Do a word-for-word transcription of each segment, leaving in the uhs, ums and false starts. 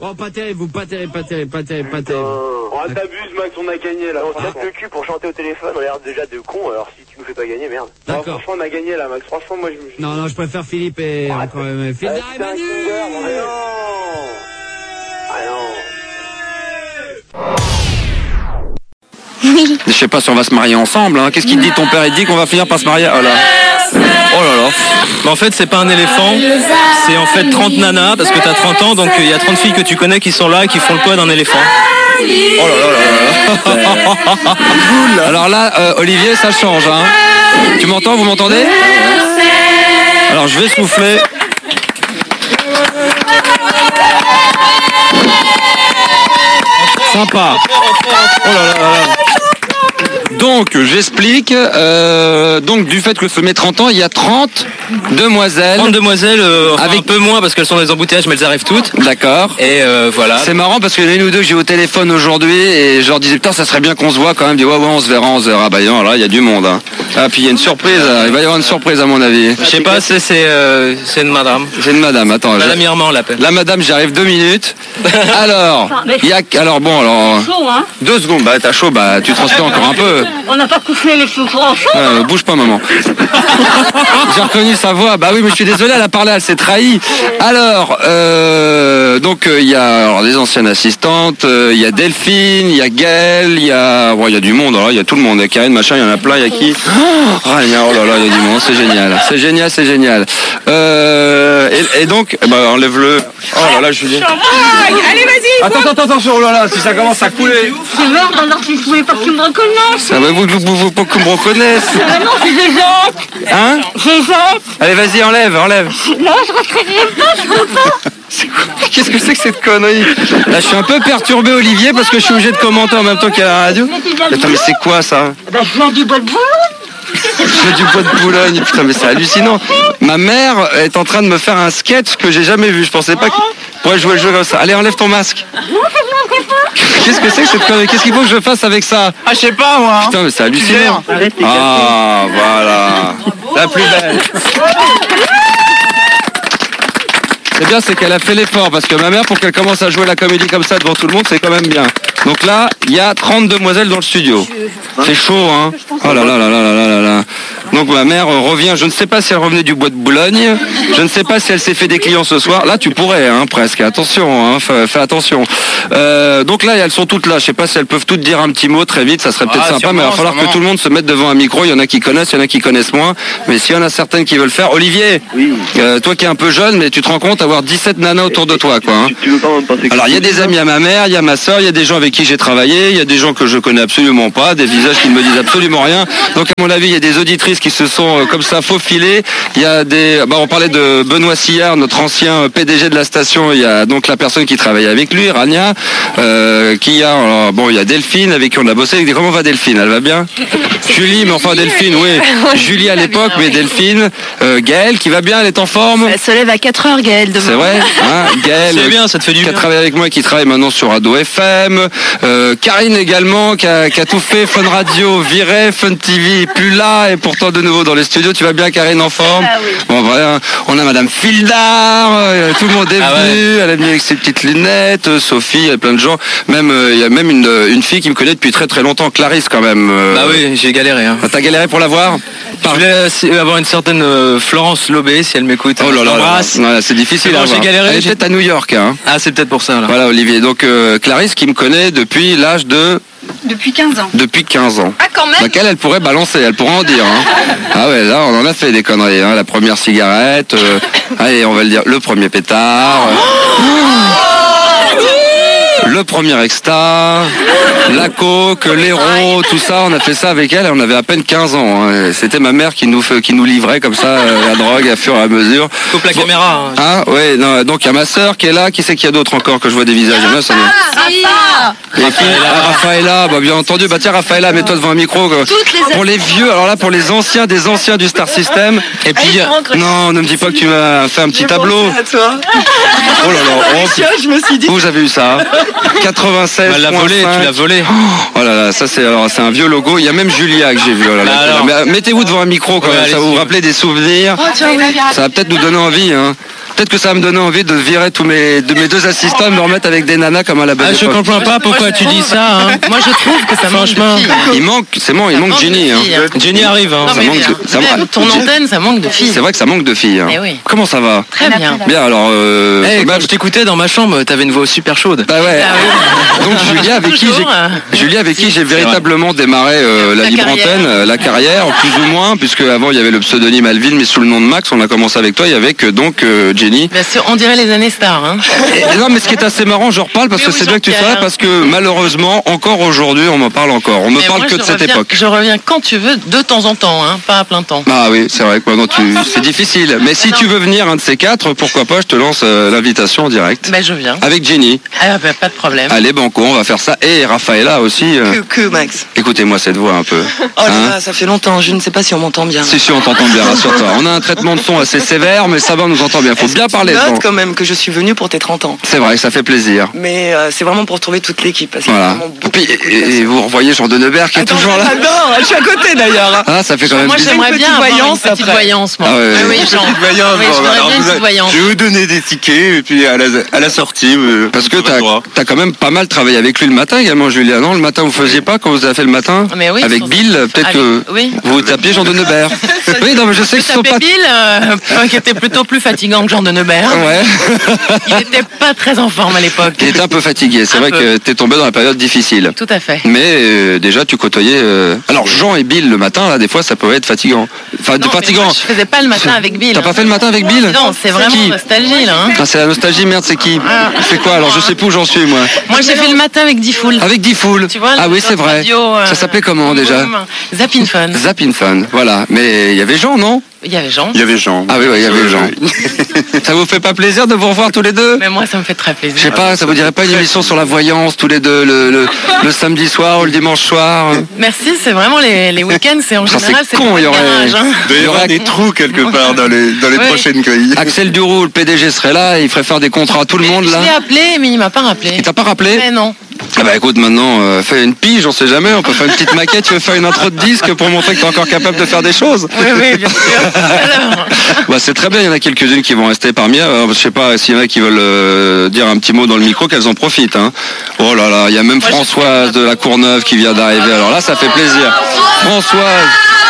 Oh, pas terrible, pas terrible, pas terrible, pas terrible, pas terrible. Oh, t'abuses, Max, on a gagné, là. On se tape le cul pour chanter au téléphone, on a l'air déjà de con, alors si tu nous fais pas gagner, merde. D'accord. Oh, franchement, on a gagné, là, Max. Franchement, moi, je... Non, non, je préfère Philippe et... Ah, quand même, Philippe ah, et Manu. Ah non. Ah non. Oui. Je sais pas si on va se marier ensemble, hein. Qu'est-ce qu'il te dit ton père? Il dit qu'on va finir par se marier. Oh là. Oh là là. Mais en fait, c'est pas un éléphant, c'est en fait trente nanas, parce que t'as trente ans, donc il y a trente filles que tu connais qui sont là et qui font le poids d'un éléphant. Oh là là là là. Alors là, euh, Olivier, ça change, hein. Tu m'entends? Vous m'entendez? Alors je vais souffler. Sympa. Oh là là là. Donc, j'explique, euh, donc du fait que je mets trente ans, il y a trente demoiselles. trente demoiselles, euh, avec un peu moins parce qu'elles sont dans les embouteillages, mais elles arrivent toutes. D'accord. Et euh, voilà. C'est marrant parce qu'il y en a une ou deux que j'ai au téléphone aujourd'hui et je leur disais, putain, ça serait bien qu'on se voit quand même. Ils disent, ouais, ouais, on se verra, on se verra. Bah, non, là, il y a du monde, hein. Ah, puis il y a une surprise, il va y avoir une surprise à mon avis. Je sais pas, c'est c'est euh, c'est une madame. C'est une madame, attends. Madame Irma, on l'appelle. La madame, j'arrive deux minutes. Alors, il y a, alors bon, alors. Chaud, hein. Deux secondes, bah, t'as chaud, bah, tu transpires encore un peu. On n'a pas couché les cheveux en chaud. Euh, bouge pas, maman. J'ai reconnu sa voix. Bah oui, mais je suis désolé, elle a parlé, elle s'est trahie. Alors, euh, donc il euh, y a alors, des anciennes assistantes, il euh, y a Delphine, il y a Gaëlle, il y a, bon, il y a du monde. Il y a tout le monde. Il y a Karine, machin, il y en a plein. Il y a qui? Oh, oh là là, il y a du monde. C'est génial, c'est génial, c'est génial. Euh, et, et donc, bah, enlève-le. Oh là là, Julien. Allez, vas-y. Attends, attends, attention, oh là là, si ça commence à couler. C'est merde, alors si je voulais pas que tu me reconnaisses. Ah bah vous, vous, vous, vous pas que me reconnaisse. Ah non, c'est des jette. Hein? J'ai jette. Allez, vas-y, enlève, enlève. Non, je retirerai pas, je veux pas. Qu'est-ce que c'est que cette connerie? Là, je suis un peu perturbé, Olivier, parce que je suis obligé de commenter en même temps qu'il y a la radio. Attends, mais c'est quoi ça? Bah, je viens du bois de Boulogne. Je viens du bois de Boulogne. Putain, mais c'est hallucinant. Ma mère est en train de me faire un sketch que j'ai jamais vu. Je pensais pas qu'il pourrait jouer le jeu comme ça. Allez, enlève ton masque. Non, c'est bon, Qu'est-ce que c'est que cette connerie? Qu'est-ce qu'il faut que je fasse avec ça? Ah, je sais pas, moi. Hein. Putain, mais c'est hallucinant. Ah, voilà. La plus belle. C'est bien, c'est qu'elle a fait l'effort, parce que ma mère, pour qu'elle commence à jouer la comédie comme ça devant tout le monde, c'est quand même bien. Donc là, il y a trente demoiselles dans le studio. C'est chaud, hein. Oh là là là là là là là. Donc ma mère revient, je ne sais pas si elle revenait du bois de Boulogne, je ne sais pas si elle s'est fait des clients ce soir. Là, tu pourrais, hein, presque. Attention, hein, fais, fais attention. Euh, donc là, elles sont toutes là. Je sais pas si elles peuvent toutes dire un petit mot très vite, ça serait peut-être ah, sympa, mais il va falloir sûrement. que tout le monde se mette devant un micro. Il y en a qui connaissent, il y en a qui connaissent moins. Mais s'il y en a certaines qui veulent faire, Olivier, Oui. euh, toi qui es un peu jeune, mais tu te rends compte avoir dix-sept nanas autour de toi, quoi. Hein. Tu, tu veux pas me passer Alors il y a des amis à ma mère, il y a ma soeur, il y a des gens avec qui j'ai travaillé, il y a des gens que je connais absolument pas, des visages qui ne me disent absolument rien. Donc à mon avis, il y a des auditrices qui se sont euh, comme ça faufilées. Il y a des, bah, on parlait de Benoît Sillard, notre ancien P D G de la station. Il y a donc la personne qui travaille avec lui, Rania, euh, qui a, alors, bon, il y a Delphine avec qui on a bossé. Comment va Delphine? Elle va bien? Julie, mais enfin Delphine, oui. Julie à l'époque, mais Delphine, euh, Gaëlle qui va bien, elle est en forme. Elle se lève à quatre heures, Gaëlle, demain. C'est vrai, hein, Gaëlle, C'est bien, ça te fait du qui a bien. travaillé avec moi, qui travaille maintenant sur Ado F M, euh, Karine également, qui a, qui a tout fait, Fun Radio, viré, Fun T V, plus là, et pourtant de nouveau dans les studios. Tu vas bien, Karine, en forme? Ah oui. Bon, voilà, on a Madame Fildar, euh, tout le monde est Ah venu, elle est venue avec ses petites lunettes, euh, Sophie, il y a plein de gens, même, euh, il y a même une, une fille qui me connaît depuis très très longtemps, Clarisse quand même. euh. Bah oui, j'ai galéré. Hein. T'as galéré pour la voir? Je voulais avoir une certaine euh, Florence Lobé, si elle m'écoute. Oh là là, là, J'embrasse. là, c'est difficile C'est à bon, j'ai voir. galéré, Elle est j'ai- peut-être à New York, hein. Ah, c'est peut-être pour ça, là. Voilà, Olivier. Donc euh, Clarisse qui me connaît depuis l'âge de Depuis quinze ans. depuis quinze ans. Ah, quand même. Donc elle, elle pourrait balancer, elle pourrait en dire. Hein. Ah ouais, là on en a fait des conneries. Hein. La première cigarette, euh, allez, on va le dire, le premier pétard, euh, le premier exta, la coke, l'héros, tout ça, on a fait ça avec elle. On avait à peine quinze ans. Hein. C'était ma mère qui nous fait- qui nous livrait comme ça euh, la drogue à fur et à mesure. Coupe la Bon. caméra. Hein. Ah ouais, non, donc il y a ma sœur qui est là. Qui c'est qu'il y a d'autres encore que je vois des visages? Il y en a, ça me- Ah, Et qui- ah, Raphaëlla, bah, bien entendu. Bah tiens, Raphaëlla, mets-toi devant un micro. quoi. Toutes les- Pour les vieux, alors là, pour les anciens des anciens du Star System. Et puis, non, ne me dis pas que tu m'as fait un petit tableau. à toi. Oh là là, oh, Je me suis dit. où j'avais eu ça? quatre-vingt-seize. Bah, elle l'a volé, tu l'as volé. Oh là là, ça c'est alors c'est un vieux logo. Il y a même Julia que j'ai vu. Oh là là. Bah alors. Mais, euh, mettez-vous devant un micro quand Ouais, même. Ça allez-y. va vous rappeler des souvenirs. Oh, tiens, oui. Ça va peut-être nous donner envie. Hein. Peut-être que ça va me donner envie de virer tous mes, de mes deux assistants et me remettre avec des nanas comme à la belle Ah, je époque. comprends pas pourquoi Moi, je tu dis trouve- ça. Hein. Moi, je trouve que ça manque Franchement, de filles. Il manque, c'est bon, il Ça manque manque Jenny. de Hein. filles, hein. Jenny arrive. Hein. Non, Ça mais manque bien. de- ça Même manque- ton antenne, ça manque de filles. C'est vrai que ça manque de filles. Hein. Eh oui. Comment ça va? Très bien. Bien, alors... Euh, Eh, quand quand même- je t'écoutais dans ma chambre, t'avais une voix super chaude. Bah ouais. Ah Donc Julia avec qui j'ai Toujours, euh, Julia avec qui j'ai vrai. véritablement démarré euh, la, La libre carrière. antenne, euh, la carrière, plus ou moins, puisque avant il y avait le pseudonyme Alvin, mais sous le nom de Max. On a commencé avec toi et avec euh, donc euh, Jenny. Bien sûr, on dirait les années stars. Hein. Et, non, mais ce qui est assez marrant, je reparle parce Oui, que oui, c'est bien que tu Jean-Pierre. sois là, parce que malheureusement, encore aujourd'hui, on m'en parle encore. On me Mais parle moi, que je de cette reviens- époque. Je reviens quand tu veux, de temps en temps, hein, pas à plein temps. Ah oui, c'est vrai que maintenant tu, c'est difficile. Mais si non. tu veux venir un de ces quatre, pourquoi pas, je te lance euh, l'invitation en direct. Ben, je viens. Avec Jenny. Ah, ben, pas de problème. Allez, Banco, on va faire ça. Et Raphaëla aussi. euh, Que, que Max. Écoutez-moi cette voix un peu. Oh là Hein là, ça fait longtemps, je ne sais pas si on m'entend bien. Si, si, on t'entend bien, rassure-toi. On a un traitement de son assez sévère, mais ça va, on nous entend bien. Faut Est-ce bien que tu parler notes devant. quand même que je suis venu pour tes trente ans. C'est vrai, ça fait plaisir. Mais euh, c'est vraiment pour retrouver toute l'équipe. Parce qu'il y a Voilà. vraiment Et, beaucoup, puis, beaucoup de et, et personnes. vous revoyez Jean Denebert qui est Attends, toujours là. j'adore, je suis à côté d'ailleurs. Ah, ça fait quand même Moi, bizarre. j'aimerais Une bien petite avoir une voyance petite après. voyance, moi. Ah ouais, Ah oui, une Jean. voyance, Oui, bon, j'aimerais alors bien une vous petite avez- voyance. Je vais vous donner des tickets et puis à la, à la sortie. euh, Parce que vous aurez t'as droit. as quand même pas mal travaillé avec lui le matin également, Julia. Non, le matin vous faisiez pas quand vous avez fait le matin Mais oui, avec sur- Bill, peut-être avec- que oui. vous vous tapiez Jean Denebert. Oui, non, mais je sais que Je ce sont tapais pas. Bill, euh, qui était plutôt plus fatigant que Jean de Neubert. Ouais. Il était pas très en forme à l'époque. Il était un peu fatigué. C'est Un vrai peu. que t'es tombé dans la période difficile. Tout à fait. Mais euh, déjà tu côtoyais. euh, Alors Jean et Bill le matin, là, des fois ça peut être fatigant. Enfin, Non, mais fatigant. moi, je faisais pas le matin avec Bill. T'as pas fait le matin avec Bill? Non, c'est vraiment qui nostalgie là. Hein. Ah, c'est la nostalgie, merde, c'est qui? C'est quoi? Alors je sais plus où j'en suis moi. Moi j'ai fait le matin avec Diffoul. Avec Diffoul. Tu vois, Ah le oui, c'est notre vrai. radio, euh, Ça s'appelait comment déjà? Boom. Zappin Fun. Zappin Fun, voilà. Mais il y avait Jean, non? Il y avait Jean. Il y avait Jean. Ah oui, oui, il y avait Oui, Jean. oui. Ça vous fait pas plaisir de vous revoir tous les deux? Mais moi ça me fait très plaisir. Je sais pas, ça vous dirait pas une émission sur la voyance tous les deux le, le, le samedi soir ou le dimanche soir? Merci, c'est vraiment les, les week-ends, c'est en Ah, général c'est c'est con, pas il y le aurait- garage. Hein. Il doit y avoir des trous quelque part dans les, dans les Oui. prochaines grilles. Axel Duroux, le P D G serait là, il ferait faire des contrats à tout le monde Je là. l'ai appelé, mais il m'a pas rappelé. Il t'a pas rappelé? Mais non. Ah bah écoute, maintenant, euh, fais une pige, on sait jamais, on peut faire une petite maquette, tu veux faire une intro de disque pour montrer que t'es encore capable de faire des choses. Oui, oui, bien sûr. Alors, Bah c'est très bien, il y en a quelques-unes qui vont rester parmi elles. Alors, je sais pas s'il y en a qui veulent euh, dire un petit mot dans le micro, qu'elles en profitent. Hein. Oh là là, il y a même Moi, je- Françoise de la Courneuve qui vient d'arriver. Alors là, ça fait plaisir. Françoise.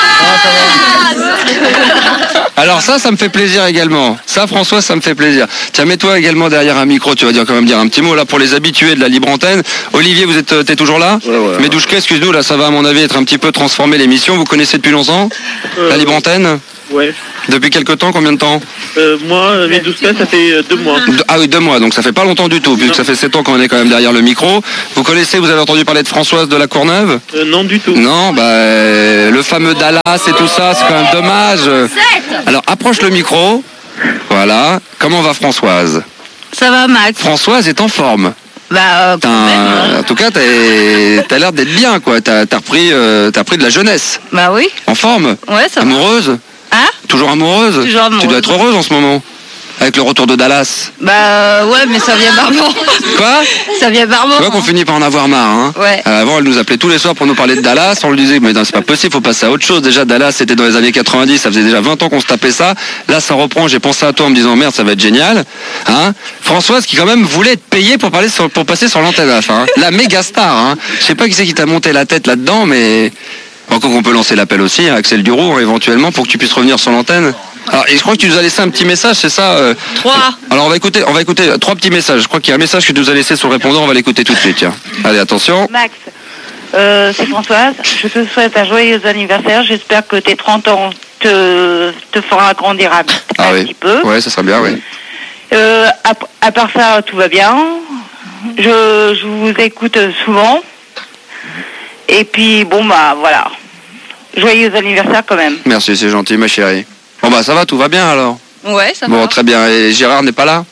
Alors ça, ça me fait plaisir également. Ça, François, ça me fait plaisir. Tiens, mets-toi également derrière un micro. Tu vas dire quand même dire un petit mot là pour les habitués de la libre antenne. Olivier, vous êtes, t'es toujours là? Ouais, ouais. Medouchka, excuse-nous, là, ça va à mon avis être un petit peu transformé l'émission. Vous connaissez depuis longtemps la libre antenne? Ouais. Depuis quelque temps? Combien de temps? Euh, moi, mes douze cas, ça fait euh, deux mois. De- Ah oui, deux mois, donc ça fait pas longtemps du tout, puisque ça fait sept ans qu'on est quand même derrière le micro. Vous connaissez, vous avez entendu parler de Françoise de la Courneuve? Euh, non, du tout. Non, bah euh, le fameux Dallas et tout ça, c'est quand même dommage. Alors approche le micro. Voilà. Comment va Françoise? Ça va, Max? Françoise est en forme. Bah, euh, T'as quand un- même, hein. En tout cas, t'es- t'as l'air d'être bien, quoi. T'as t'as repris, euh, t'as repris de la jeunesse. Bah oui. En forme. Ouais, ça va. Amoureuse. Hein? Toujours amoureuse. Toujours amoureuse. Tu dois être heureuse en ce moment. Avec le retour de Dallas. Bah, euh, ouais, mais ça vient barbant. Quoi? Ça vient barbant. Tu vois qu'on finit par en avoir marre. Hein. Ouais. Euh, avant, elle nous appelait tous les soirs pour nous parler de Dallas. On lui disait, mais non, c'est pas possible, faut passer à autre chose. Déjà, Dallas, c'était dans les années quatre-vingt-dix. Ça faisait déjà vingt ans qu'on se tapait ça. Là, ça reprend. J'ai pensé à toi en me disant, merde, ça va être génial. Hein. Françoise, qui quand même voulait être payée pour, parler sur- pour passer sur l'antenne à la fin. Hein. La méga star. Hein. Je sais pas qui c'est qui t'a monté la tête là-dedans, mais encore qu'on peut lancer l'appel aussi, hein, Axel Duroux, éventuellement, pour que tu puisses revenir sur l'antenne. Alors, et je crois que tu nous as laissé un petit message, c'est ça euh... Trois. Alors on va écouter, on va écouter trois petits messages. Je crois qu'il y a un message que tu nous as laissé sur le répondeur, on va l'écouter tout de suite. Tiens. Allez, attention. Max, euh, c'est Françoise. Je te souhaite un joyeux anniversaire. J'espère que tes trente ans te, te fera grandir un, Ah un oui. petit peu. Ouais, ça serait bien, oui. Euh, à, à part ça, tout va bien. Je, je vous écoute souvent. Et puis, bon, bah, voilà. Joyeux anniversaire quand même. Merci, c'est gentil, ma chérie. Bon bah ça va, tout va bien alors. Ouais, ça Bon, va. très bien. Et Gérard n'est pas là?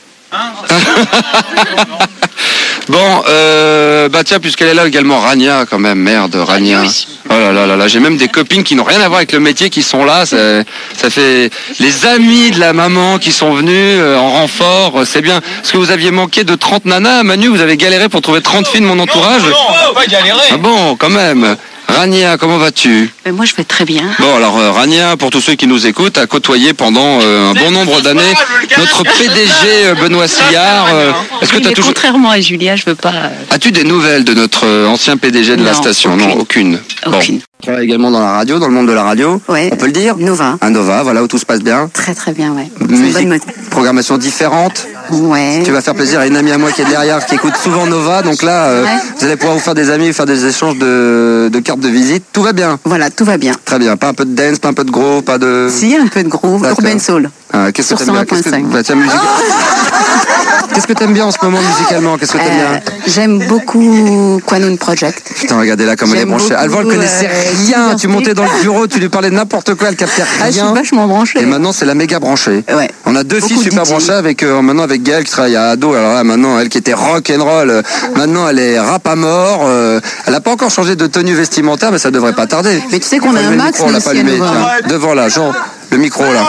Bon, euh, bah tiens, puisqu'elle est là également, Rania quand même, merde, Rania. Oh là là là là, j'ai même des copines qui n'ont rien à voir avec le métier qui sont là. Ça, ça fait les amis de la maman qui sont venus euh, en renfort. euh, C'est bien. Parce que vous aviez manqué de trente nanas, Manu, vous avez galéré pour trouver trente filles de mon entourage. on va pas galérer. Ah bon, quand même. Rania, comment vas-tu? Mais moi, je vais très bien. Bon, alors euh, Rania, pour tous ceux qui nous écoutent, a côtoyé pendant euh, un bon nombre d'années notre P D G euh, Benoît Sillard. Euh, Est-ce que Oui, tu as mais toujours... contrairement à Julia, je veux pas... euh, As-tu des nouvelles de notre euh, ancien P D G de la Non, station? aucune. Non, aucune. Aucune. Bon. Tu travailles également dans la radio, dans le monde de la radio. Ouais. On peut le dire? Nova. Un Nova, voilà, où tout se passe bien. Très très bien, ouais. C'est une Musique, bonne mode. programmation différente. Ouais. Tu vas faire plaisir à une amie à moi qui est derrière, qui écoute souvent Nova. Donc là, euh, Ouais. vous allez pouvoir vous faire des amis, faire des échanges de, de cartes de visite. Tout va bien. Voilà, tout va bien. Très bien. Pas un peu de dance, pas un peu de gros, pas de... Si, un peu de groove, D'accord. urban soul. Ah, qu'est-ce que Sur t'aimes bien? Qu'est-ce que... cent un point cinq. Bah, tiens, musique... Qu'est-ce que t'aimes bien en ce moment musicalement? Qu'est-ce que t'aimes Euh, bien? J'aime beaucoup Quanun Project. Putain, regardez là comme elle est j'aime branchée. beaucoup, Alvan, elle connaissait euh, rien. Liberty. Tu montais dans le bureau, tu lui parlais de n'importe quoi, elle captait Ah, je suis rien. vachement branchée. Et maintenant, c'est la méga branchée. Ouais. On a deux Beaucoup filles super de D J. branchées avec euh, maintenant avec Gaëlle qui travaille à Ado. Alors là, maintenant, elle qui était rock and roll, euh, maintenant elle est rap à mort. euh, elle a pas encore changé de tenue vestimentaire, mais ça devrait pas tarder. Mais tu sais qu'on a Allumez un le max, micro, on nous l'a aussi, pas à allumé, Nova. tiens. Devant là, Jean. Le micro là.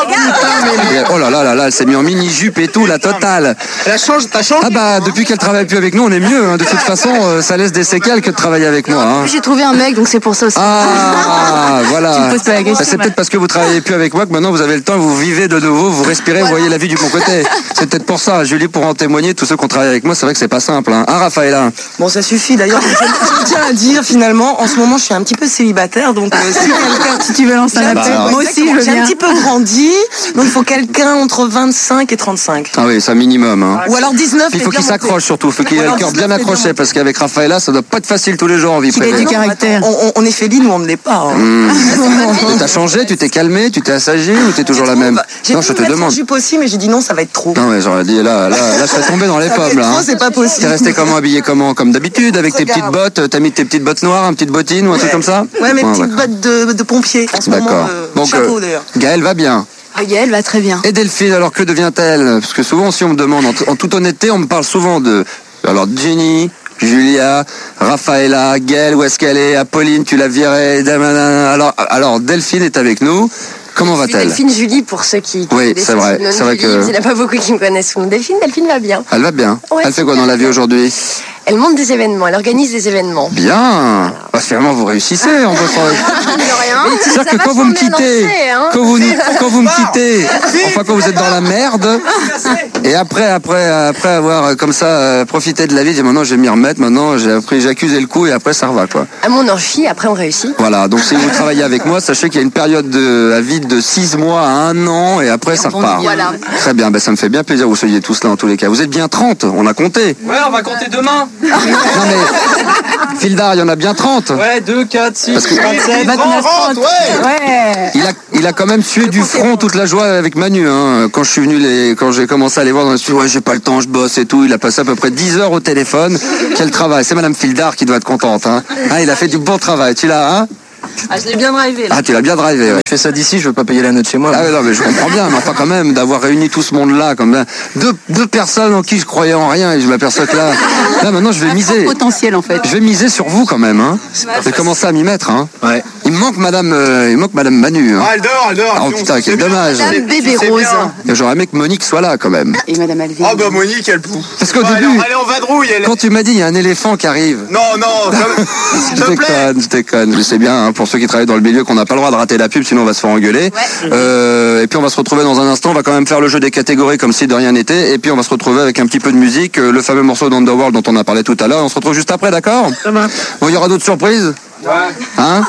Oh là là là là, elle s'est mis en mini jupe et tout, la totale. Elle change, t'as changé? Ah bah depuis qu'elle travaille plus avec nous, on est mieux. Hein. De toute façon, euh, ça laisse des séquelles que de travailler avec moi. Hein. J'ai trouvé un mec, donc c'est pour ça aussi. Ah, voilà. Tu me poses pas la question, Bah, c'est peut-être parce que vous travaillez plus avec moi que maintenant vous avez le temps, vous vivez de nouveau, vous respirez, vous voyez la vie du bon côté. C'est peut-être pour ça. Julie, pour en témoigner, tous ceux qui ont travaillé avec moi, c'est vrai que c'est pas simple. Hein, hein Raphaëla? Bon, ça suffit d'ailleurs. Je je tiens à dire finalement, en ce moment, je suis un petit peu célibataire, donc euh, si quelqu'un. Si tu veux lancer un J'ai un appel, petit- moi aussi exactement, je veux J'ai un bien. petit peu grandi, donc il faut quelqu'un entre vingt-cinq et trente-cinq. Ah oui, c'est un minimum. Hein. Ou alors dix-neuf. Puis il mais faut bien qu'il monté. s'accroche surtout, il faut qu'il ait le cœur bien accroché parce qu'avec Raphaëla, ça doit pas être facile tous les jours en vie Qu'il ait privée. du caractère. On, on- on est féline ou on ne l'est pas. Hein. Mmh. T'as changé, tu t'es calmé, tu t'es assagi ou t'es toujours la même? J'ai Non, pu je me te mettre en demande. jupe aussi, mais j'ai dit non, ça va être trop. Non, mais j'aurais dit là, là, là, je serais tombé dans les Ça va pommes être là. trop, hein. c'est pas possible. T'es resté comment, habillé comment? Comme d'habitude, avec tes petites Regarde. bottes, t'as mis tes petites bottes noires, une petite bottine ou un truc comme ça? Ouais, mes Ouais, petites d'accord. bottes de, de pompier. En ce moment, D'accord. euh, Donc, chapeau euh, d'ailleurs. Gaëlle va bien. Ah, Gaëlle va très bien. Et Delphine, alors que devient-elle? Parce que souvent, si on me demande, en, t- en toute honnêteté, on me parle souvent de... Alors, Jenny, Julia, Raphaëla, Gaëlle, où est-ce qu'elle est? Apolline, tu l'as virée. Damana. Alors, alors, Delphine est avec nous. Comment va-t-elle? Delphine Julie, pour ceux qui qui Oui, connaissent c'est vrai, sous le nom de c'est vrai Julie, que- Il n'y en a pas beaucoup qui me connaissent sous le nom de Delphine. Delphine va bien. Elle va bien. Ouais, Elle fait quoi super dans la vie bien. aujourd'hui? Elle monte des événements, elle organise des événements. Bien. Bah, finalement, vous réussissez en bossant avec... De rien. C'est-à-dire que quand vous me quittez, quand vous, nous- quand vous me quittez, enfin quand vous êtes dans la merde, et après, après, après avoir euh, comme ça euh, profité de la vie, je dis maintenant je vais m'y remettre, maintenant j'ai appris, j'ai accusé le coup et après ça va quoi. À mon envie, après on réussit. Voilà, donc si vous travaillez avec moi, sachez qu'il y a une période de à vide de six mois à un an et après ça repart. Voilà. Très bien, ben, ça me fait bien plaisir que vous soyez tous là en tous les cas. Vous êtes bien trente, on a compté. Ouais, on va compter demain. Non mais, Fildar, il y en a bien trente. Ouais, deux, quatre, six, Parce que- vingt-sept, vingt-neuf, trente, ouais. Ouais. Il a, il a quand même sué du front toute la joie avec Manu. Hein. Quand je suis venu, les, quand j'ai commencé à les voir dans le studio, ouais, j'ai pas le temps, je bosse et tout. Il a passé à peu près dix heures au téléphone. Quel travail. C'est Madame Fildar qui doit être contente. Hein. Hein, il a fait du bon travail. Tu l'as, hein? Ah, je l'ai bien drivé là. Ah, tu l'as bien drivé. Ouais. Je fais ça d'ici, je veux pas payer la note chez moi. Ah ouais, non, mais je comprends bien, mais enfin quand même, d'avoir réuni tout ce monde-là, comme ça, deux, deux personnes en qui je croyais en rien, et je m'aperçois que là, là maintenant je vais miser. Potentiel en fait. Je vais miser sur vous quand même, hein. Je vais commencer à m'y mettre, hein. Ouais. Il me manque Madame, euh, il me manque Madame Manu. Hein. Ah, elle dort, elle dort. Oh putain, quel dommage. Madame Bébé C'est Rose. bien. Et J'aurais aimé que Monique soit là quand même. Et Madame Alvin. Ah bah Monique, elle pouf. Parce qu'au Ouais, début, elle est en vadrouille, elle. quand tu m'as dit il y a un éléphant qui arrive. Non, non, s'il Je te plaît. déconne, je déconne. Je sais bien, hein, pour ceux qui travaillent dans le milieu, qu'on n'a pas le droit de rater la pub, sinon on va se faire engueuler. Euh, et puis on va se retrouver dans un instant, on va quand même faire le jeu des catégories comme si de rien n'était. Et puis on va se retrouver avec un petit peu de musique, euh, le fameux morceau d'Underworld dont on a parlé tout à l'heure. On se retrouve juste après, d'accord? Bon, il y aura d'autres surprises? Hein?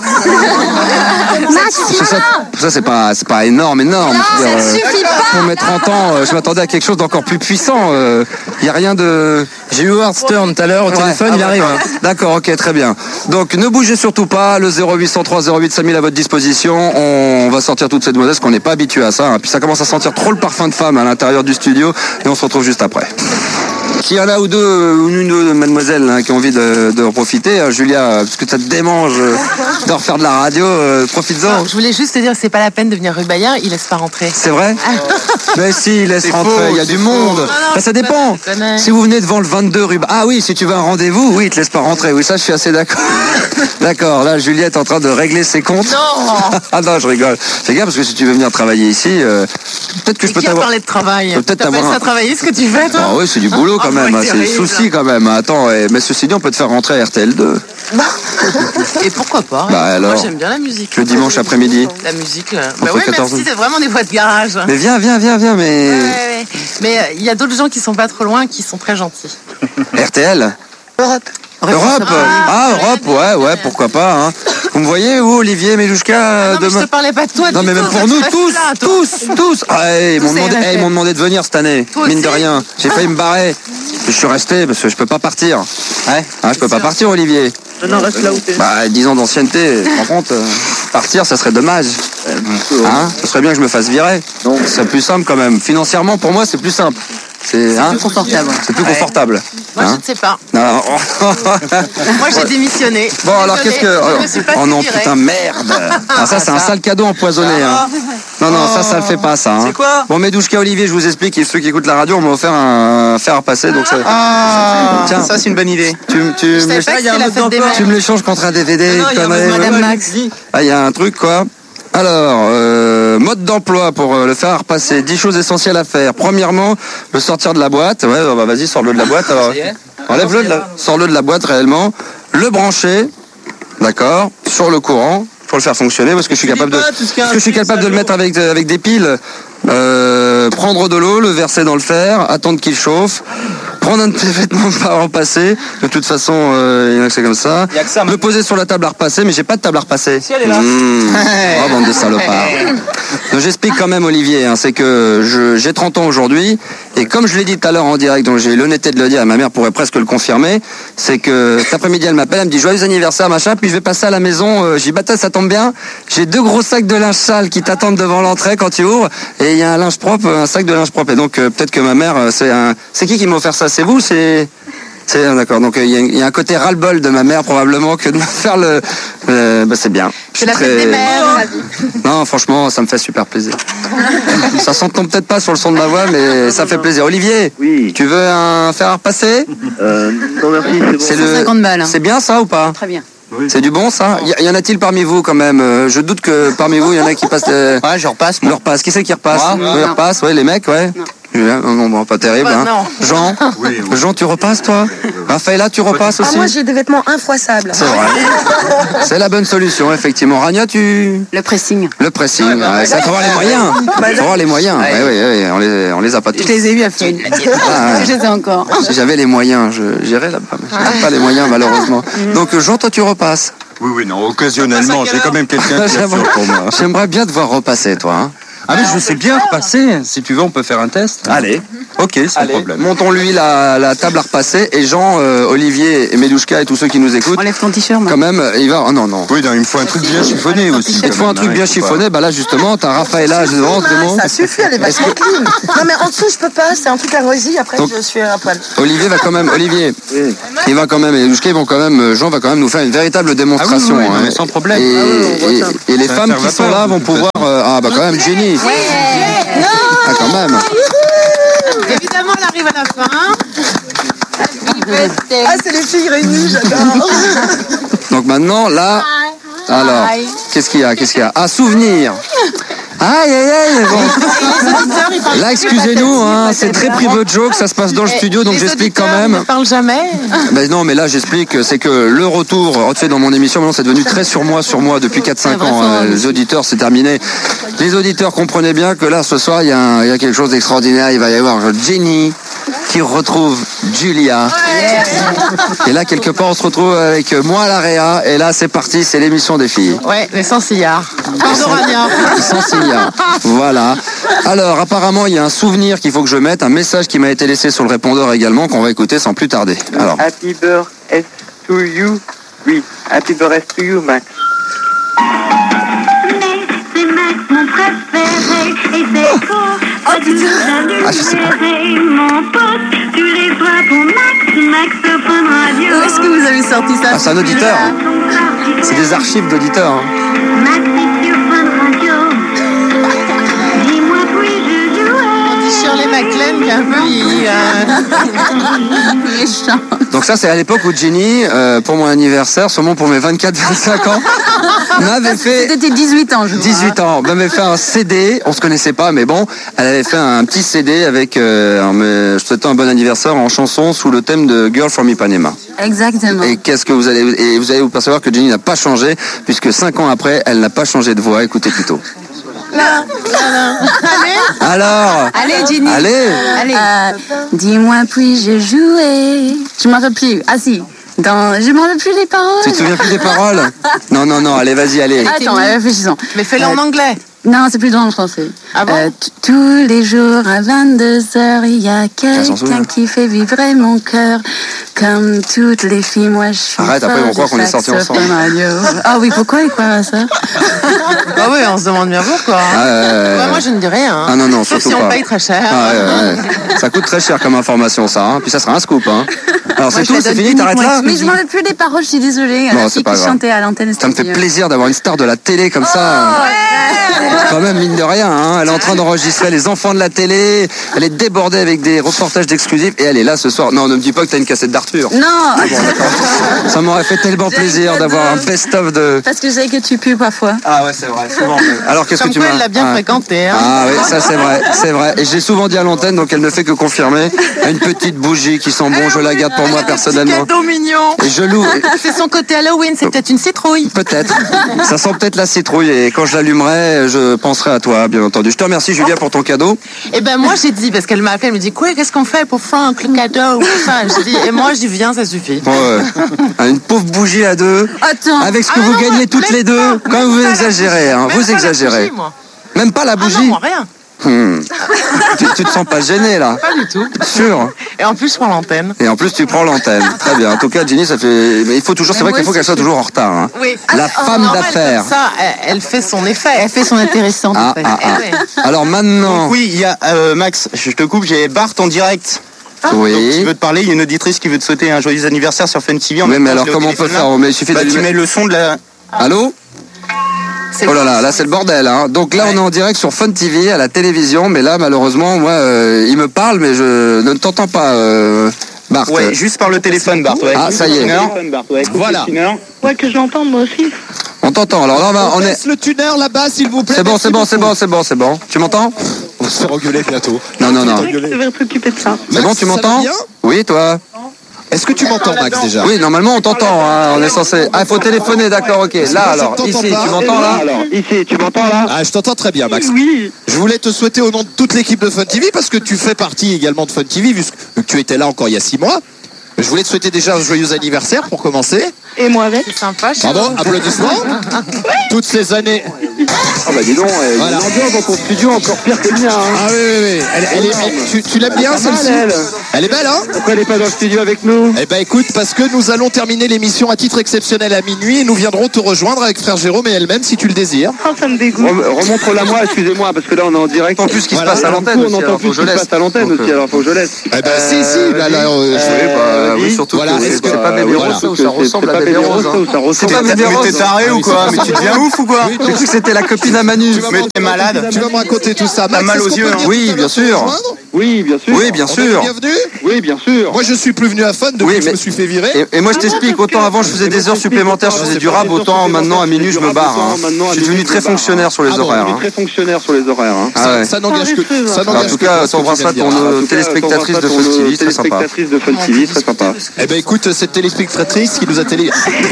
Parce que ça, ça c'est pas, c'est pas énorme, énorme. Je veux dire, euh, pour mes trente ans, euh, je m'attendais à quelque chose d'encore plus puissant. Il y a rien de... J'ai eu Howard Stern tout à l'heure au Ouais, téléphone, ah il ouais. arrive. hein. D'accord, ok, très bien. Donc ne bougez surtout pas, le zéro huit cent trois zéro huit cinq mille à votre disposition. On va sortir toute cette modeste qu'on n'est pas habitué à ça. hein. Puis ça commence à sentir trop le parfum de femme à l'intérieur du studio et on se retrouve juste après. S'il y en a ou deux, ou une ou deux mademoiselles hein, qui ont envie de, de en profiter, hein, Julia, parce que ça te démange euh, de refaire de la radio, euh, profites-en. Je voulais juste te dire, c'est pas la peine de venir rue Bayard, il laisse pas rentrer. C'est vrai? Mais si, laisse C'est rentrer, faux, il y a c'est du faux. monde. non, Bah, ça dépend. je connais. Si vous venez devant le vingt-deux rue... Ah oui, si tu veux un rendez-vous, oui, il te laisse pas rentrer. Oui, ça, je suis assez d'accord. D'accord, là, Juliette est en train de régler ses comptes. Non. Ah non, je rigole. Fais gaffe, parce que si tu veux venir travailler ici, euh, peut-être que je Mais peux qui a t'avoir... parlé de travail? Peut-être T'appelles avoir ça un- travailler ce que tu fais, toi? Ah oui, c'est du boulot quand même, hein, c'est le souci quand même. Attends, eh, mais ceci dit, on peut te faire rentrer à R T L deux. Et pourquoi pas? Bah alors, moi j'aime bien la musique. Le dimanche après-midi. La musique, là. Entre Bah oui, quatorze merci, c'est vraiment des voix de garage. Mais viens, viens, viens, viens, mais... Ouais, ouais, ouais. Mais il euh, y a d'autres gens qui sont pas trop loin, qui sont très gentils. R T L Europe. Europe Ah, Ah, Europe, ouais, ouais, pourquoi pas. Hein. Vous me voyez, vous, Olivier, Mélouchka, Ah non, mais demain... je te parlais pas de toi. Non, du mais même tout, pour toi, nous, tu restes tous, là, toi. tous, tous ah, hey, ils Tous m'ont demandé, c'est hey, ils m'ont demandé de venir cette année, Toi mine de aussi rien. J'ai failli me barrer. Je suis resté parce que je peux pas partir. Ouais ah, je peux pas partir, Olivier. Non, reste là où t'es. Bah, dix ans d'ancienneté, par contre, euh, partir, ça serait dommage. Hein, ce serait bien que je me fasse virer. Non. Ce serait plus simple quand même. Financièrement, pour moi, c'est plus simple. C'est hein, plus confortable. C'est plus Ouais. confortable. Moi, Hein je ne sais pas. Non. Moi, j'ai démissionné. Bon, alors Désolée, qu'est-ce que... je me suis pas Oh non, fait virer. putain, merde. Ah, ça, c'est un sale cadeau empoisonné. Hein. Non, non, ça, ça le fait pas, ça. Hein. C'est quoi? Bon, Médouchka, Olivier, je vous explique, et ceux qui écoutent la radio, on m'a offert un fer à passer, donc ça... Ah, Tiens. ça c'est une bonne idée. Tu, tu, Je me savais pas que c'était la fête des mères. tu me l'échanges contre un D V D, Ah non, il y a connerie, Madame ouais. Max. Ah, il y a un truc, quoi. Alors, euh, mode d'emploi pour euh, le fer à repasser. dix choses essentielles à faire. Premièrement, le sortir de la boîte. Ouais, bah, vas-y, sors-le de la boîte. Alors, enlève-le, de la... sors-le de la boîte réellement. Le brancher, d'accord, sur le courant pour le faire fonctionner parce que je suis capable de, parce que je suis capable de le mettre avec avec des piles. Euh, prendre de l'eau, le verser dans le fer, attendre qu'il chauffe, prendre un de tes vêtements à repasser. De toute façon, euh, il y en a que c'est comme ça. Il y a que ça, Le poser sur la table à repasser, mais j'ai pas de table à repasser. Si, elle est là. Mmh. Oh, bande de salopards. Donc, j'explique quand même, Olivier, hein, c'est que je, j'ai trente ans aujourd'hui, et comme je l'ai dit tout à l'heure en direct, donc j'ai l'honnêteté de le dire, et ma mère pourrait presque le confirmer, c'est que cet après-midi, elle m'appelle, elle me dit joyeux anniversaire, machin, puis je vais passer à la maison, euh, j'ai dit bah ça tombe bien, j'ai deux gros sacs de linge sale qui t'attendent devant l'entrée quand tu ouvres, et il y a un linge propre, un sac de linge propre, et donc euh, peut-être que ma mère, euh, c'est un... C'est qui qui m'a offert ça? C'est vous? C'est... C'est ah, d'accord. Donc il y, y a un côté ras-le-bol de ma mère probablement que de me faire le. Euh, bah, c'est bien. Je suis C'est la très- fête des mères. Non, franchement, ça me fait super plaisir. Ça s'entend peut-être pas sur le son de ma voix, mais ça fait plaisir. Olivier, Oui. tu veux un fer à repasser? Euh, non, merci, c'est bon. C'est cent cinquante balles, hein. C'est bien ça ou pas? Très bien. C'est du bon ça? Y, y en a-t-il parmi vous quand même? Euh, Je doute que parmi vous il y en a qui passent. Euh... Ouais, je repasse. Le repasse. Qui c'est qui repasse? Moi. Oui, repasse, ouais, les mecs, ouais. Non, non, bon, pas terrible. Bah, hein. non. Jean, Jean, tu repasses toi? Raphaëlla, tu repasses aussi? Ah, moi, j'ai des vêtements infroissables. C'est vrai. C'est la bonne solution, effectivement. Rania, tu... Le pressing. Le pressing, ouais, ça faut avoir les moyens. Faut avoir les moyens. Ouais, ouais, ouais, on les, on les a pas tous. Je les ai vus à faire. Ah, ouais. Je les ai encore. Si j'avais les moyens, je j'irais là-bas. Mais je n'ai pas les moyens, malheureusement. Donc, Jean, toi, tu repasses. Oui, oui, non, occasionnellement, j'ai quand même quelqu'un qui J'aimerais- assure pour moi. J'aimerais bien te voir repasser, toi. Hein. Ah, mais je sais bien repasser. Si tu veux, on peut faire un test. Allez. Ok, sans Allez, problème. montons-lui la, la table à repasser. Et Jean, euh, Olivier et Médouchka et tous ceux qui nous écoutent, Enlève ton t-shirt, moi. quand même, il va... Oh non, non. Oui, non, il me faut un truc bien chiffonné aussi. Il te faut un truc bien chiffonné. Bah là, justement, t'as Raphaëlla devant, devant. Ça suffit, elle est vachement clean. Non, mais en dessous, je peux pas. C'est un truc à rosy. Après, Donc- je suis à poil. Olivier va quand même, Olivier, il va quand même, et Médouchka, ils vont quand même, euh, Jean va quand même nous faire une véritable démonstration. Ah oui, oui, oui, hein. mais sans problème. Et, Ah oui, on voit et- ça. et les Ça femmes va qui faire sont vapeur, là de vont toute pouvoir, euh, ah bah quand même, Jenny. Ah quand même. Évidemment, elle arrive à la fin. Ah, c'est les filles réunies, j'adore. Donc maintenant, là, alors, qu'est-ce qu'il y a, qu'est-ce qu'il y a? Ah, souvenir. Aïe, aïe, aïe. Bon. Là, excusez-nous, hein, c'est très private joke, ça se passe dans le studio, donc Les j'explique quand auditeurs même. ne parlent jamais. Ben non, mais là j'explique, c'est que le retour, tu sais, dans mon émission, maintenant c'est devenu très sur moi, sur moi depuis quatre cinq ans. hein. Les auditeurs, c'est terminé. Les auditeurs comprenez bien que là, ce soir, il y, a un- il y a quelque chose d'extraordinaire. Il va y avoir Jenny qui retrouve Julia. Et là, quelque part, on se retrouve avec moi à l'Area. Et là, c'est parti, c'est l'émission des filles. Ouais, mais sans cigare. Sans Orania. Sans signal. Voilà. Alors, apparemment, il y a un souvenir qu'il faut que je mette, un message qui m'a été laissé sur le répondeur également, qu'on va écouter sans plus tarder. Alors. Happy birthday to you. Oui, happy birthday to you, Max. C'est Max mon préféré et c'est court. Ah, je sais pas. Mon pote, tu les vois pour Max, Maxophone Radio. Où est-ce que vous avez sorti ça? Ah, c'est un auditeur. C'est des archives d'auditeurs. hein. Maxophone Radio. Dis-moi puis-je jouer. On dit Shirley MacLaine qui a un peu vieilli. euh. Méchant. Donc ça, c'est à l'époque où Jenny, euh, pour mon anniversaire, sûrement pour mes vingt-quatre vingt-cinq ans, m'avait fait... C'était dix-huit ans, je crois. dix-huit ans, m'avait fait un C D, on se connaissait pas, mais bon, elle avait fait un petit C D avec, euh, un, je te souhaite un bon anniversaire en chanson sous le thème de Girl from Ipanema. Exactement. Et qu'est-ce que vous allez, et vous allez vous percevoir que Jenny n'a pas changé, puisque cinq ans après, elle n'a pas changé de voix. Écoutez plutôt. Là, là, là. Allez. Alors. Allez, Jenny. Allez. Allez. Euh, dis-moi, puis-je jouer? Je m'en rappelle plus. Ah si. Dans... Je m'en rappelle plus des paroles. Tu te souviens plus des paroles? Non, non, non. Allez, vas-y, allez. Attends, réfléchissons. Mais fais-le en Euh, anglais. Non, c'est plus dans le français. Ah bon? Euh, t- tous les jours à vingt-deux heures, il y a s'en souvient. quelqu'un qui fait vibrer mon cœur. Comme toutes les filles, moi je suis Arrête, après, ils vont fort croire qu'on de est sortis saxophone ensemble. radio. Ah oui, pourquoi ils croient à ça? Ah oui, on se demande bien pourquoi. Ah, ouais, ouais, Ouais, ouais. moi, je ne dis rien. Ah non, non, Sauf surtout si on pas. paye très cher. Ah, ouais, ouais. Ça coûte très cher comme information, ça. Hein. Puis ça sera un scoop. Hein. Alors c'est Moi, je tout, la c'est donne fini, t'arrêtes là? Mais je m'en rappelle plus des paroles, je suis désolée. Non, La c'est fille pas qui grave. chantait à l'antenne. Ça me fait c'était- plaisir d'avoir une star de la télé comme ça. Quand même, mine de rien, hein. Elle est en train d'enregistrer les enfants de la télé. Elle est débordée avec des reportages d'exclusifs et elle est là ce soir. Non, ne me dis pas que t'as une cassette d'Arthur. Non. Bon, d'accord. Ça m'aurait fait tellement plaisir d'avoir un best-of de... Parce que je sais que tu pues parfois. Ah ouais, c'est vrai, souvent. Alors qu'est-ce que Comme tu quoi, m'as... elle l'a bien Ah. fréquenté. Hein. Ah oui, ça c'est vrai, c'est vrai. Et j'ai souvent dit à l'antenne, donc elle ne fait que confirmer. Une petite bougie qui sent bon, je la garde pour moi Avec un petit personnellement. cadeau mignon. Et je loue. C'est son côté Halloween, c'est peut-être une citrouille. Peut-être. Ça sent peut-être la citrouille et quand je l'allumerai, je penserai à toi, bien entendu. Je te remercie, Julia, pour ton cadeau. Et ben moi j'ai dit, parce qu'elle m'a appelé, elle me dit quoi, qu'est-ce qu'on fait pour Franck, le cadeau, tout ça. J'ai dit, et moi je dis viens, ça suffit. Ouais. Une pauvre bougie à deux. Attends. Avec ce que Ah vous non, gagnez moi, toutes même les deux. pas, Quand même vous pas la exagérez, hein, bougie, vous même pas la exagérez. bougie, moi. Même pas la Ah bougie. non, moi, rien. Hmm. tu, tu te sens pas gêné là? Pas du tout. Sûr. Et en plus je prends l'antenne. Et en plus tu prends l'antenne. Très bien. En tout cas, Jenny, ça fait. Mais il faut toujours. C'est vrai qu'il faut qu'elle soit toujours en retard. Hein. Oui. La Ah, femme normal, d'affaires. comme ça, elle, elle fait son effet. Elle fait son intéressant. Ah, en fait. ah, ah. Eh ouais. Alors maintenant. Oui, il y a euh, Max, je te coupe, j'ai Bart en direct. Oui. Donc, qui veut te parler, il y a une auditrice qui veut te souhaiter un joyeux anniversaire sur Fun T V. En Oui, même mais temps, alors je l'ai au comment on peut téléphone, faire? là. Mais il suffit Bah, tu d'allumer. mets le son de la... Allô? C'est Oh là là, là c'est le bordel. Hein. Donc là on est en direct sur Fun T V à la télévision, mais là malheureusement moi euh, il me parle mais je ne t'entends pas, euh, Bart. Ouais, juste par le téléphone, Bart. Ouais. Ah, ça y est. Voilà. Ouais, que je l'entende moi aussi. On t'entend. Alors là on, va- on est. Laisse le tuner là-bas, s'il vous plaît. C'est bon, Merci c'est bon, c'est beaucoup. bon, c'est bon, c'est bon. Tu m'entends? On va se faire engueuler bientôt. Non, non, non. Je devrais t'occuper de ça. C'est Max, bon, tu ça va m'entends? bien Oui, toi? Est-ce que tu m'entends, Max, déjà? Oui, normalement on t'entend. Hein. On est censé. Ah, il faut téléphoner, d'accord, ok. Là moi, je alors, t'entends ici, pas. tu m'entends là? Ici, tu m'entends là? Ah, je t'entends très bien, Max. Oui. Je voulais te souhaiter au nom de toute l'équipe de Fun T V, parce que tu fais partie également de Fun T V, vu que tu étais là encore il y a six mois. Je voulais te souhaiter déjà un joyeux anniversaire pour commencer. Et moi avec. C'est sympa. chez Bravo, vous. applaudissements. Toutes ces années. Ah bah dis donc, euh, Voilà. l'ambiance dans ton studio encore pire que le mien. Hein. Ah oui, oui, oui. Elle, elle est, elle- tu tu l'aimes bien, celle-ci? elle. Elle est belle, hein? Pourquoi elle n'est pas dans le studio avec nous? Eh ben écoute, parce que nous allons terminer l'émission à titre exceptionnel à minuit et nous viendrons te rejoindre avec frère Jérôme et elle-même si tu le désires. Oh, ça me dégoûte. Remontre-la moi, excusez-moi, parce que là on est en direct. En plus ce qui Voilà. se passe à l'antenne aussi, alors faut que je laisse. à l'antenne aussi, alors faut que je laisse. Eh ben si, si, là, là, euh, Oui, bah, oui, surtout Voilà, que est-ce c'est que- pas Bébé voilà. Rose, ça, ou ça ressemble à Bébé Rose. C'est pas Bébé Mais Rose. t'es taré ou quoi? Mais tu deviens ouf ou quoi? Oui, J'ai cru que c'était la copine à Manu. Tu vas me Mais raconter- t'es malade. Tu vas me raconter tout ça. T'as Max, mal est-ce aux qu'on yeux, peut hein. dire Oui, tout à bien l'heure sûr. te rejoindre? Oui, bien sûr. Oui, bien On est sûr. bienvenue. Oui, bien sûr. Moi, je suis plus venu à Fun depuis Oui, que je mais- me suis fait virer. Et, et moi je t'explique, autant avant je faisais des heures supplémentaires, je faisais du rap, autant maintenant à minuit je me barre. Hein. Je suis devenu très fonctionnaire sur les Ah bon, horaires. Hein. Très fonctionnaire sur les horaires. Hein. Ah ouais. Ça n'engage que ça En n'engage tout que cas, toi, ce que tu t'embrasseras viens de ton dire. euh, téléspectatrice de Fun T V, très sympa. Téléspectatrice de Fun T V, très sympa. Eh ben écoute, cette téléspectatrice qui nous a télé.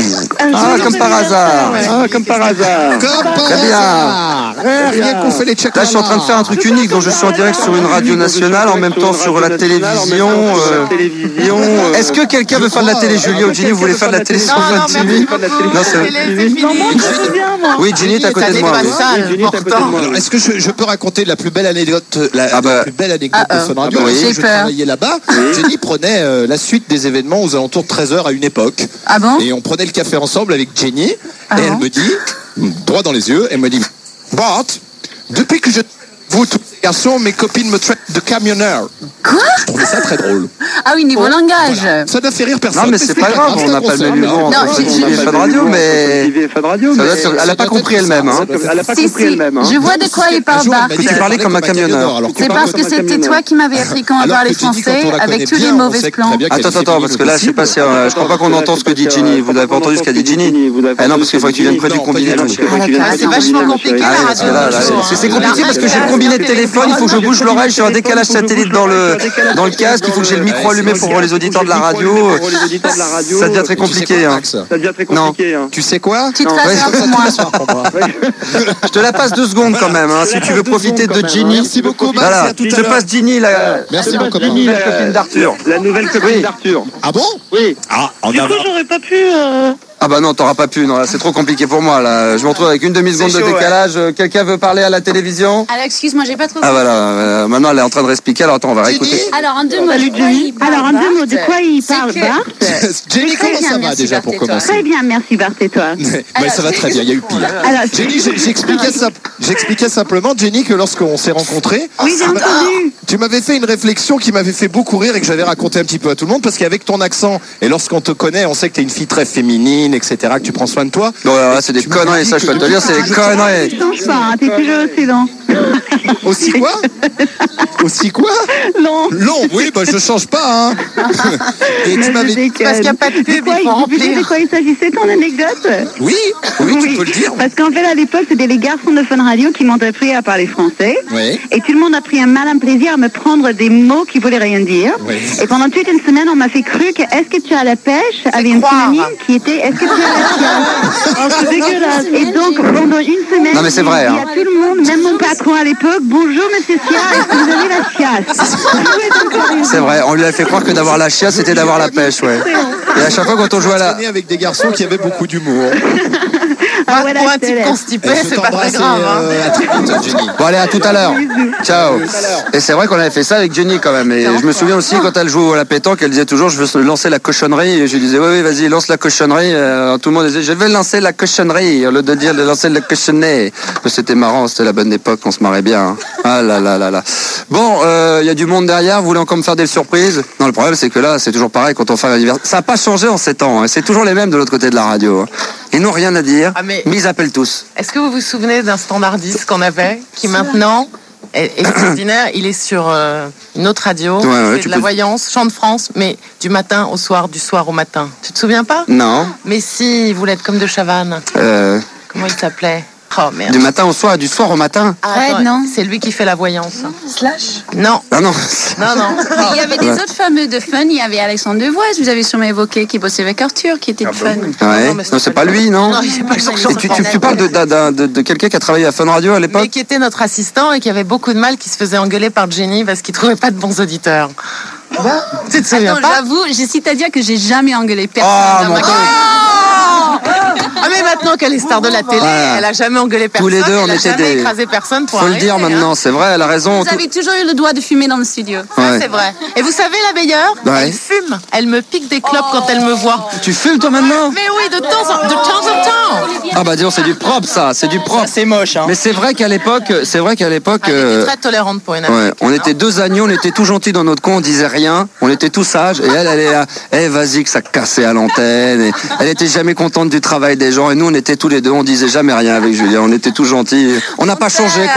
Ah, comme par hasard. Ah, comme par hasard. Comme par Très bien. hasard. Rien qu'on fait les check. Là je suis en train de faire un truc unique, donc je suis en direct sur une radio nationale, en même temps sur la télévision. euh, télévision. Est-ce que quelqu'un veut faire de la télé, Julie ou Ginny, vous voulez faire de la télé sur Non, Fun non, T V? merci. Non, c'est... C'est fini. Oui, Ginny est à côté de moi. Ça oui. n'est pas sale, Ginny est à côté de pourtant. moi. Alors, est-ce que je, je peux raconter la plus belle anecdote, la, Ah bah. la plus belle anecdote Ah, de Fun Radio? ah bah oui. Parce que J'ai je peur. travaillais là-bas. Jenny prenait euh, la suite des événements aux alentours de treize heures à une époque. Ah bon? Et on prenait le café ensemble avec Jenny. Ah et elle bon me dit, droit dans les yeux, elle me dit, Bart, depuis que je vous tous Garçon, mes copines me traitent de camionneur. Quoi? Je trouvais ça très drôle. Ah oui, niveau langage. Voilà. Ça n'a fait rire personne. Non, mais c'est pas grave, on n'a pas le même humour Non, entre j'ai- Fun T V et j'ai- Fun Radio, mais. Fun Radio, Ça mais. doit être- Elle a pas compris elle-même, hein. Elle a pas Si, compris si, elle-même. hein. je vois de quoi il parle, Bart. Que tu parlais comme un camionneur. alors C'est parce que c'était toi qui m'avais appris comment Alors parler que Ginny, quand français on la connaît avec tous bien, les on mauvais sait que plans. très bien qu'elle Attends, est attends, parce que là, je sais pas si. euh, Je crois pas qu'on entend ce que dit Ginny. Vous n'avez pas entendu ce qu'a dit Ginny? Ah non, parce qu'il faudrait que tu viennes près du combiné. Ah, c'est vachement compliqué la Ah, radio. parce que là, là, toujours, c'est- hein. c'est compliqué parce que j'ai le combiné de téléphone, il faut que je bouge l'oreille, j'ai un décalage satellite dans le, dans le casque, il faut que j'ai le micro allumé pour les auditeurs de la radio. Ça devient très compliqué. Hein. Ça devient très Non. compliqué. hein. Tu sais quoi? Tu te Ouais. rassures pour moi. Je te la passe deux secondes quand même, hein, si tu veux profiter de Ginny. Merci beaucoup, Max. Voilà, À tout je à te l'heure. passe Ginny, la Merci, mon copain. Ginny, la copine d'Arthur. La nouvelle copine Oui. d'Arthur. Ah bon? Oui. Ah, on Du a. coup, j'aurais pas pu. euh, Ah bah non, t'auras pas pu, non, là c'est trop compliqué pour moi, là. Je me retrouve avec une demi-seconde de C'est chaud, décalage. Euh, Quelqu'un veut parler à la télévision? Alors, excuse-moi, j'ai pas trop. Ah voilà, euh, maintenant elle est en train de réexpliquer, alors attends, on va réécouter. Alors, en deux mots, de quoi il parle, Alors, en deux mots, de Bart quoi il C'est parle, que- Bart? Jenny, Très comment bien, ça va merci, déjà Bart, pour et toi? commencer? Très bien, merci, Bart, et toi? Ouais, ça va très bien, il y a eu pire. Alors, Jenny, j'ai- j'expliquais ça- j'expliquais simplement, Jenny, que lorsqu'on s'est rencontrés, oui, j'ai entendu. tu m'avais fait une réflexion qui m'avait fait beaucoup rire et que j'avais raconté un petit peu à tout le monde, parce qu'avec ton accent, et lorsqu'on te connaît, on sait que tu es une fille très féminine, et cetera, que tu prends soin de toi. Bon, alors là, c'est des Tu m'avais conneries, dit ça je peux que- te le dire, c'est des conneries. Tu changes pas, hein, t'es toujours aussi long. Aussi quoi? Aussi quoi? Long. Long, oui, bah je change pas, hein. Et tu m'avais dit. Parce qu'il n'y a pas de De pub, quoi, il faut vous savez de remplir. quoi il s'agissait, ton anecdote? Oui, oui, tu peux le dire. Parce qu'en fait, à l'époque, c'était les garçons de Fun Radio qui m'ont appris à parler français. Oui. Et tout le monde a pris un malin plaisir à me prendre des mots qui voulaient rien dire. Oui. Et pendant toute une semaine, on m'a fait cru que est-ce que tu as la pêche avait une croire. synonyme qui était est-ce que tu as la chiasse. Oh, c'est dégueulasse. Et donc, pendant une semaine, Non, mais c'est vrai, j'ai dit hein. à tout le monde, même mon patron à l'époque, bonjour monsieur Sia, est-ce que vous avez la chiasse? Où est encore une C'est vrai, on lui a fait croire que d'avoir la chiasse c'était d'avoir la pêche, ouais. Et à chaque fois quand on jouait à la. Traîné avec des garçons qui avaient beaucoup d'humour. Ah, voilà, Pour un je te type laisse. constipé, Et je c'est pas très t'embrasse et, grave. hein. euh, à très vite, Jenny. Bon allez, à tout à l'heure. Ciao. Et c'est vrai qu'on avait fait ça avec Jenny quand même. Et je me souviens aussi quand elle jouait à la pétanque, elle disait toujours je veux lancer la cochonnerie. Et je lui disais oui oui vas-y lance la cochonnerie. Euh, tout le monde disait je vais lancer la cochonnerie au lieu de dire de lancer la cochonnerie. Mais c'était marrant, c'était la bonne époque, on se marrait bien. Hein. Ah là là là là. Bon, il y a du monde derrière. Vous voulez encore me faire des surprises? Non, le problème c'est que là c'est toujours pareil quand on fait un anniversaire. Ça n'a pas changé en sept ans. Hein. C'est toujours les mêmes de l'autre côté de la radio. Hein. Ils n'ont rien à dire. Ah, mais- mais ils appellent tous. Est-ce que vous vous souvenez d'un standardiste qu'on avait, qui maintenant est extraordinaire? Il est sur euh, une autre radio, Ouais, ouais, il fait tu de la peux- voyance, Chant de France, mais du matin au soir, du soir au matin. Tu te souviens pas? Non. Mais si, il voulait être comme de Chavannes. Euh, Comment il s'appelait? Oh merde. du matin au soir, du soir au matin. Ah, Fred, attends, non? C'est lui qui fait la voyance. Slash. Non, Ah non. non, non. Il y avait des Ouais. autres fameux de Fun. Il y avait Alexandre Devoise, vous avez sûrement évoqué, qui bossait avec Arthur, qui était de Fun. Ouais. non, mais Non, c'est pas lui, non. Non, il est pas sur Chant Et de tu, France. tu, tu parles de, d'un- d'un- de, de quelqu'un qui a travaillé à Fun Radio à Mais l'époque? qui était notre assistant et qui avait beaucoup de mal, qui se faisait engueuler par Jenny parce qu'il trouvait pas de bons auditeurs. Tu te souviens Attends, pas? j'avoue, j'hésite à dire que j'ai jamais engueulé personne. Ah, dans mon ma Dieu. Ah mais maintenant qu'elle est star de la télé, Voilà. elle a jamais engueulé personne. Tous les deux, on elle a était jamais des- écrasé personne pour Faut le arriver, dire hein. maintenant, c'est vrai, elle a raison. Vous avez toujours eu le droit de fumer dans le studio. Ça, Ouais. c'est vrai. Et vous savez la meilleure? Ouais. Elle fume. Elle me pique des clopes quand elle me voit. Tu fumes toi maintenant? Mais oui, de temps en, de temps, en temps. Ah bah disons, c'est du propre ça, c'est du propre. C'est moche, hein. Mais c'est vrai qu'à l'époque, c'est vrai qu'à l'époque, Ah, elle euh, était très tolérante pour une ouais, amie. on était deux agneaux, on était tout gentils dans notre coin, on disait rien, on était tout sages, et elle, elle est là, eh vas-y que ça cassait à l'antenne, et elle était jamais contente du travail des gens, et nous on était tous les deux, on disait jamais rien avec Julien, on était tout gentils, on n'a pas changé.